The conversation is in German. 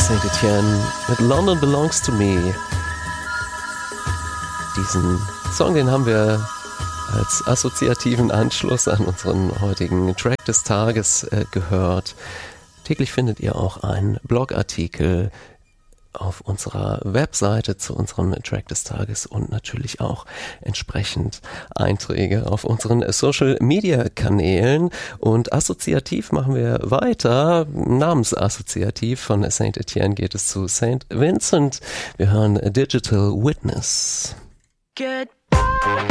Saint Etienne mit London Belongs to Me. Diesen Song, den haben wir als assoziativen Anschluss an unseren heutigen Track des Tages gehört. Täglich findet ihr auch einen Blogartikel auf unserer Webseite zu unserem Track des Tages und natürlich auch entsprechend Einträge auf unseren Social-Media-Kanälen. Und assoziativ machen wir weiter. Namensassoziativ von Saint Etienne geht es zu St. Vincent. Wir hören Digital Witness. Good